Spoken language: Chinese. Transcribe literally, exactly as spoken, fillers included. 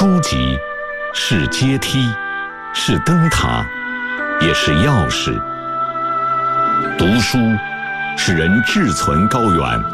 书籍是阶梯，是灯塔，也是钥匙。读书使人志存高远，